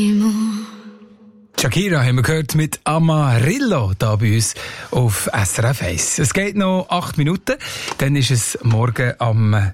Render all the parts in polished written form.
Shakira haben wir gehört mit Amarillo da bei uns auf SRF 1. Es geht noch 8 Minuten, dann ist es morgen am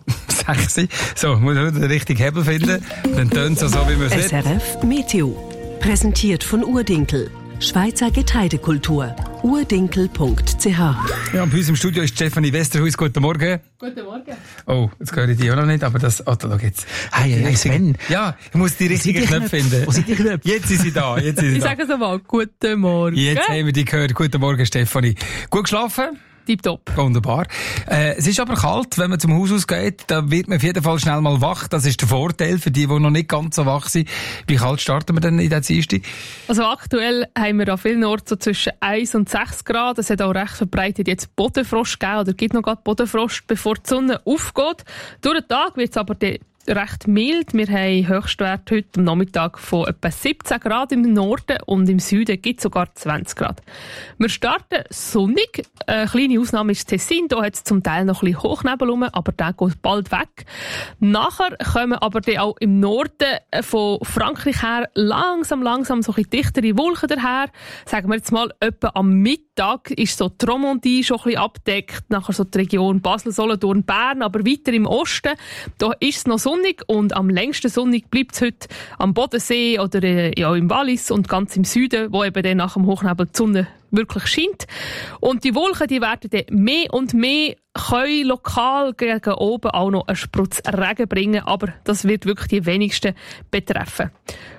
6. So, muss man den richtigen Hebel finden. Dann tönt es so, wie man es will. SRF Meteo. Präsentiert von Urdinkel. Schweizer Getreidekultur. urdinkel.ch. Ja, und bei uns im Studio ist Stefanie Westerhuis. Guten Morgen. Guten Morgen. Oh, jetzt höre ich die auch noch nicht, aber das... Oh, da geht's. Hey, Sven. Ja, ich muss die richtigen Knöpfe finden. Wo sind die Knöpfe? Jetzt sind sie da. Ich sage es einmal. Guten Morgen. Jetzt haben wir die gehört. Guten Morgen, Stefanie. Gut geschlafen? Tipptopp. Wunderbar. Es ist aber kalt, wenn man zum Haus ausgeht. Da wird man auf jeden Fall schnell mal wach. Das ist der Vorteil für die noch nicht ganz so wach sind. Wie kalt starten wir denn in der Dienstag? Also aktuell haben wir an vielen Orten so zwischen 1 und 6 Grad. Es hat auch recht verbreitet jetzt Bodenfrost gegeben, oder gibt noch gerade Bodenfrost, bevor die Sonne aufgeht. Durch den Tag wird es aber recht mild. Wir haben Höchstwert heute am Nachmittag von etwa 17 Grad im Norden und im Süden gibt es sogar 20 Grad. Wir starten sonnig. Eine kleine Ausnahme ist Tessin. Da hat es zum Teil noch ein bisschen Hochnebel rum, aber der geht bald weg. Nachher kommen aber dann auch im Norden von Frankreich her langsam so ein bisschen dichtere Wolken daher. Sagen wir jetzt mal, etwa am Mittag ist so die Romandie schon ein bisschen abgedeckt. Nachher so die Region Basel, Solothurn, Bern, aber weiter im Osten. Da ist es noch sonnig und am längsten sonnig bleibt es heute am Bodensee oder im Wallis und ganz im Süden, wo eben dann nach dem Hochnebel die Sonne wirklich scheint. Und die Wolken, die werden dann mehr und mehr können lokal gegen oben auch noch einen Sprutz Regen bringen, aber das wird wirklich die wenigsten betreffen.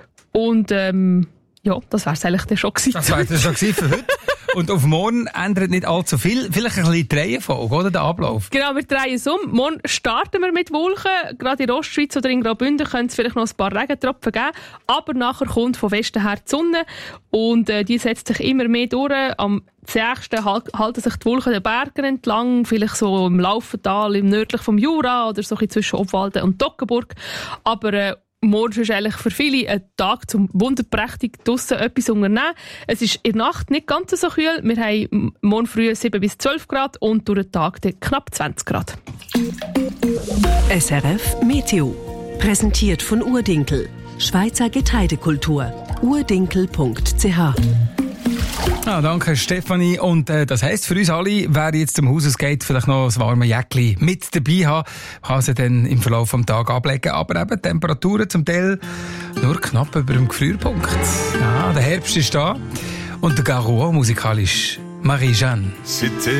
Und ja, das wäre es eigentlich dann schon gewesen. Das wäre es schon gewesen für heute. Und auf morgen ändert nicht allzu viel. Vielleicht ein bisschen die Reihenfolge, oder? Der Ablauf. Genau, wir drehen es um. Morgen starten wir mit Wolken. Gerade in der Ostschweiz oder in Graubünden können es vielleicht noch ein paar Regentropfen geben. Aber nachher kommt von Westen her die Sonne. Und die setzt sich immer mehr durch. Am 6. halten sich die Wolken den Bergen entlang. Vielleicht so im Laufental, im nördlich vom Jura oder so ein bisschen zwischen Obwalden und Toggenburg. Aber morgen ist eigentlich für viele ein Tag zum wunderprächtig draussen etwas unternehmen. Es ist in der Nacht nicht ganz so kühl. Wir haben morgen früh 7 bis 12 Grad und durch den Tag knapp 20 Grad. SRF Meteo. Präsentiert von Urdinkel. Schweizer Getreidekultur. urdinkel.ch. Ah, danke Stefanie. Und das heisst für uns alle, wer jetzt zum Haus geht, vielleicht noch ein warmes Jäckli mit dabei haben, kann sie dann im Verlauf des Tages ablegen. Aber eben Temperaturen zum Teil nur knapp über dem Gefrierpunkt. Ja, der Herbst ist da und der Garouan musikalisch Marie-Jeanne.